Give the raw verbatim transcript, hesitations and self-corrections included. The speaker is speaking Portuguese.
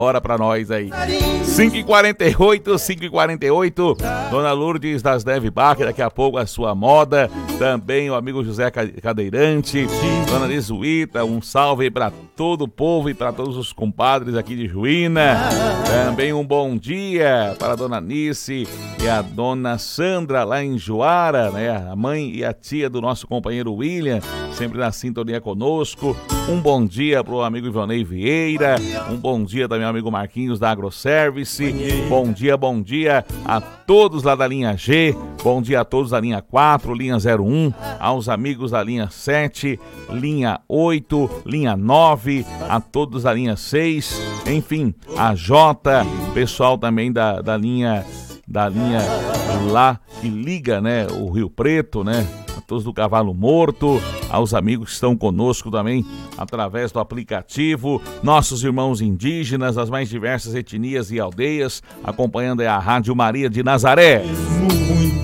hora pra nós aí. cinco e quarenta e oito, cinco e quarenta e oito. Dona Lourdes das Neve Bacher, daqui a pouco a sua moda. Também o amigo José Cadeirante. Dona Lizuíta, um salve aí pra todo o povo e pra todos os compadres aqui de Juína. Também um bom dia para a Dona Nice e a Dona Sandra lá em Juara, né? A mãe e a tia do nosso companheiro William, sempre na sintonia conosco. Um bom dia pro amigo Ivonei Vieira. Um bom dia também ao amigo Marquinhos da AgroService. Bom dia, bom dia a todos lá da linha G. Bom dia a todos da linha quatro, linha zero um. Aos amigos da linha sete, linha oito, linha nove. A todos da linha seis. Enfim, a J, pessoal também da, da linha da linha lá que liga, né, o Rio Preto, né? A todos do Cavalo Morto, aos amigos que estão conosco também através do aplicativo, nossos irmãos indígenas, das mais diversas etnias e aldeias, acompanhando a Rádio Maria de Nazaré.